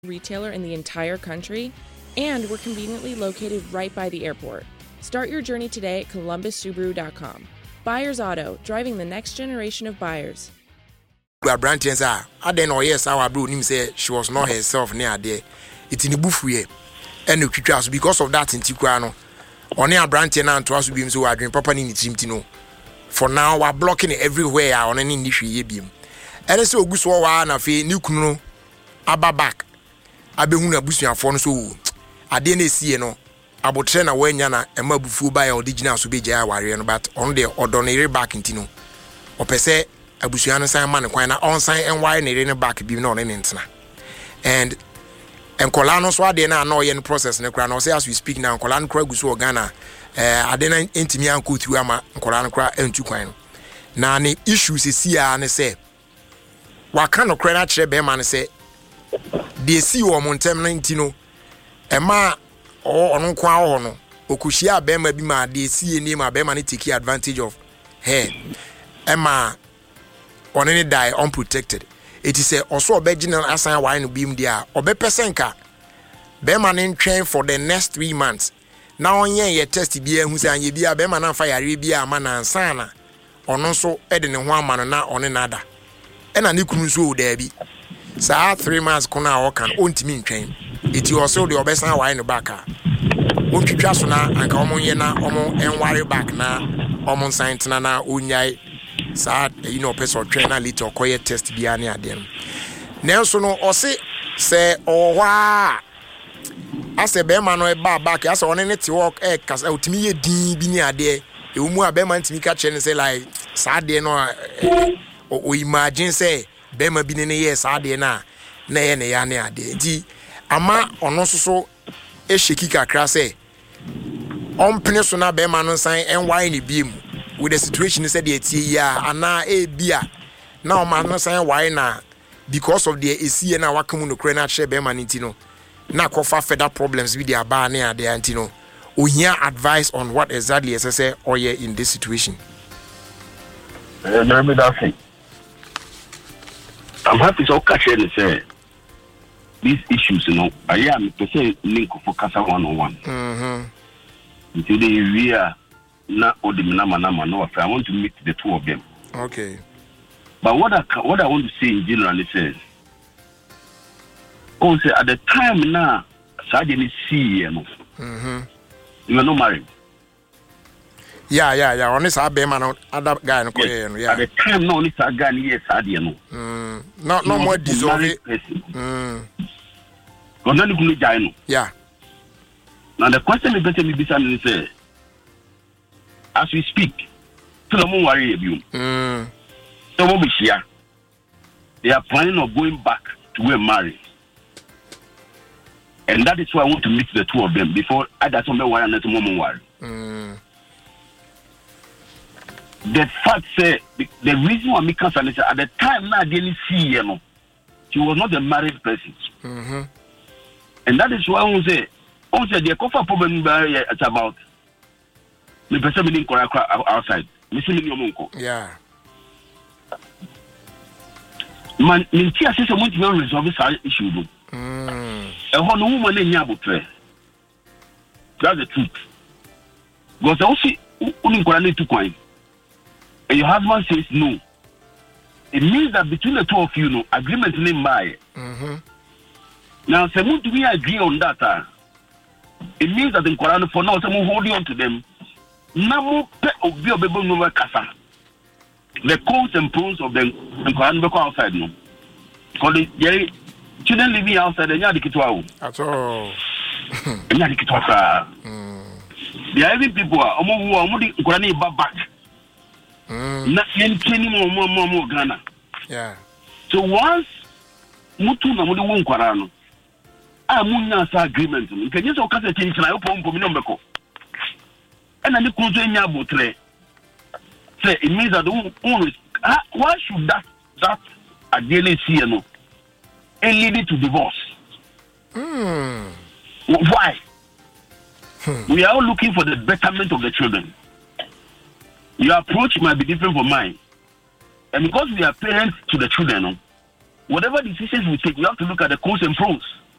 retailer in the entire country, and we're conveniently located right by the airport. Start your journey today at columbussubaru.com. Buyers Auto, driving the next generation of buyers. Branches are, I don't know, yes, our bro him say she was not herself near there. It's in the buff here. And because of that in Tiquano, on our branch and to us beam so I drink properly in team to know. For now, we're blocking it everywhere on any niche beam. And so good so na fe new kuno aba back. Abehuna busuan for no so. Ade na sie no. Abotre na wanya na emabufu ba ya original so be jaya ware no but on the ordinary back intino. Opese abusuan san man kwan na on san enwire na ne back bi na on ne ntena. And enkola no so ade na na oye no process ne kra na say as we speak now enkola no kra guso Ghana ade na entimi anko tu ama enkola no kra entu kwan no. Na ne issues si a ne say waka no kra na kire be ma ne say de si wo montem na ntino ema ono kwa ho no okuhia be ma bi ma de si eni ma be ma ne take advantage of her ema one ne die unprotected. It is a also original asan wine beam dia obepesenka be ma ne ntwen for the next 3 months. Now onye ye test bi ehu say anye bia be ma na fa yare bia ama na ansa na ono so e de ne ho ama no na one na ada e na ne kunu so o da bi saa 3 months kona o kan ontimi ntwen iti also the obesan wine back a ontwitwa so na anka omonye na omo enware back na omo nsan tena na onyai saa person twen na lito okoye test bia ne ade no nenso no ose se ohwa ase be ma no e ba back ase one ne ti work e kasa otimi ye din bi ni ade e mu a be ma ntimi ka che ne say like saa de no o imagine say be ma bi ne ye saa de na ye ne ya ne ade nti ama ono so e sheki kakra say on pene so na be ma no san en wine ne biem with the situation said the ya ana e bia na o ma no san wine na because of the esi na wakamu no kre na che be ma nti na kofa further problems with their bar near the antino o hear advice on what exactly as I say or yeah in this situation. I'm happy to catch and say these issues, I am to say link for Casa 101. Until we are not all the nama no I want to meet the two of them. Okay. But what I want to say in general is say at the time now, Sergeant see you are not married. Yeah. Honest, I be man other guy no yeah. At the time, no, this guy yes, Sergeant no more deserve it. Yeah. Now the question is better me be say, as we speak, Solomon worry you. Someone be here. They are planning on going back to where married. And that is why I want to meet the two of them before I got some worry and let them worry. The fact say the reason why me concerned is at the time now I didn't see you she was not a married person. And that is why I want to say the cover problem it's about the person being outside. Yeah. Man, in tea assist someone to resolve this issue. A whole woman in Yabutre. That's the truth. Because also only to coin. And your husband says no. It means that between the two of you, agreement name by. Now, someone do we agree on that? It means that in Quran for now, someone holding on to them. Namu pe obi obebo no kasa. The cons and pros of them in Quran go outside no. Because the children living outside, they are the kitwa. At all. They are the kitwa. There are even people who are Quran back. Not any more Ghana. Yeah. So once Mutu na Mudu won Quarano, Munya agreement. You can just occur a change. I open Pominombeco. And then the cruiser in Yabutre say it means that why should that ideally see no and lead it to divorce? Why? We are all looking for the betterment of the children. Your approach might be different from mine. And because we are parents to the children, whatever decisions we take, we have to look at the cons and pros.